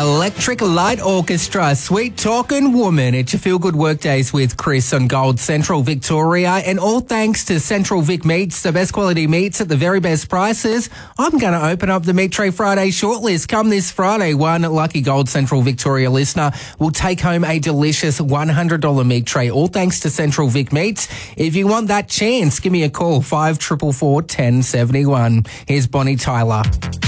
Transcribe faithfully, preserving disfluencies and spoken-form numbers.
Electric Light Orchestra, Sweet Talkin' Woman. It's your Feel Good Workdays with Chris on Gold Central Victoria, and all thanks to Central Vic Meats, the best quality meats at the very best prices. I'm going to open up the Meat Tray Friday shortlist. Come this Friday, one lucky Gold Central Victoria listener will take home a delicious one hundred dollars meat tray, all thanks to Central Vic Meats. If you want that chance, give me a call, five four four four, one oh seven one. Here's Bonnie Tyler.